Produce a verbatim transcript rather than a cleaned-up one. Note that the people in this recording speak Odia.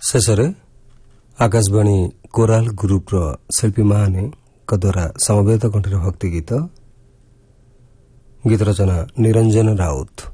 ଶେଷରେ ଆକାଶବାଣୀ କୋରାଲ ଗ୍ରୁପ୍ର ଶିଳ୍ପୀମାନଙ୍କ ଦ୍ୱାରା ସମବେତ କଣ୍ଠରେ ଭକ୍ତି ଗୀତ ଗୀତ ରଚନା ନିରଞ୍ଜନ ରାଉତ।